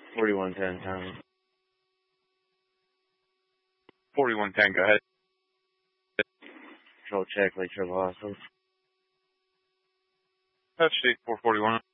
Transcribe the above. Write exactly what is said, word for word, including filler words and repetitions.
forty-one ten, Tommy. forty-one ten, go ahead. Control check, Lake Triple Awesome. Touch state four forty-one.